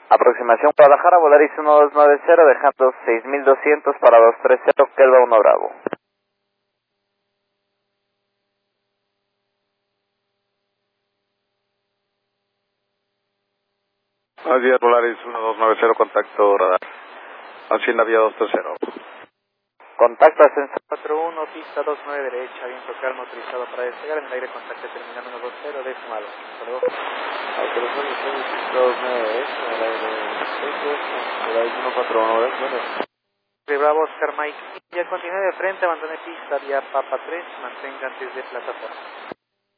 Aproximación Guadalajara, Volaris 1290, dejando 6200 para 230, Kelva 1 Bravo. Buenos días, Volaris 1290, contacto radar. Hacienda Vía 230. Contacto ascensor 41, pista 29 derecha, viento calmo autorizado para despegar en el aire, contacto terminal 120, decimal. Hasta luego. Autorización pista 29 derecha, en el aire 141, De Bravo, Oscar Mike. Ya continúe de frente, abandone pista, vía Papa 3, mantenga antes de plataforma.